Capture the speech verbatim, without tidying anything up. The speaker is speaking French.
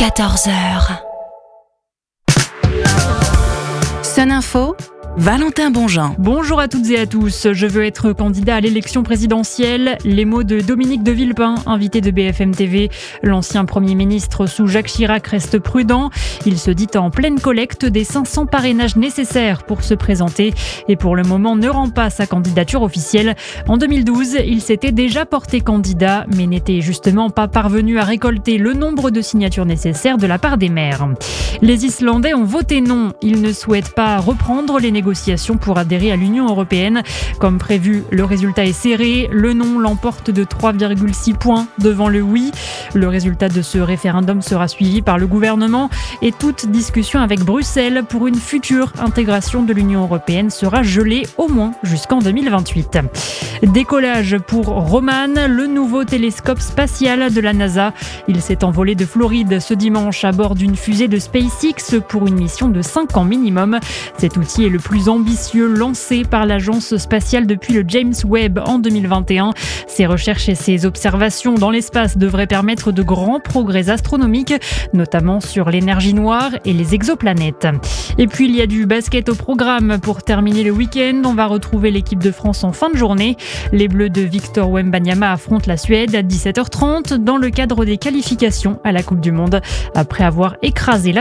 quatorze heures. Sun Info, Valentin Bonjean. Bonjour à toutes et à tous. Je veux être candidat à l'élection présidentielle. Les mots de Dominique de Villepin, invité de B F M T V. L'ancien Premier ministre sous Jacques Chirac reste prudent. Il se dit en pleine collecte des cinq cents parrainages nécessaires pour se présenter et pour le moment ne rend pas sa candidature officielle. En deux mille douze, il s'était déjà porté candidat mais n'était justement pas parvenu à récolter le nombre de signatures nécessaires de la part des maires. Les Islandais ont voté non. Ils ne souhaitent pas reprendre les négociations pour adhérer à l'Union européenne. Comme prévu, le résultat est serré. Le non l'emporte de trois virgule six points devant le oui. Le résultat de ce référendum sera suivi par le gouvernement et toute discussion avec Bruxelles pour une future intégration de l'Union européenne sera gelée au moins jusqu'en deux mille vingt-huit. Décollage pour Roman, le nouveau télescope spatial de la NASA. Il s'est envolé de Floride ce dimanche à bord d'une fusée de SpaceX pour une mission de cinq ans minimum. Cet outil est le plus ambitieux lancé par l'agence spatiale depuis le James Webb en deux mille vingt et un. Ses recherches et ses observations dans l'espace devraient permettre de grands progrès astronomiques, notamment sur l'énergie noire et les exoplanètes. Et puis il y a du basket au programme. Pour terminer le week-end, on va retrouver l'équipe de France en fin de journée. Les Bleus de Victor Wembanyama affrontent la Suède à dix-sept heures trente dans le cadre des qualifications à la Coupe du Monde. Après avoir écrasé la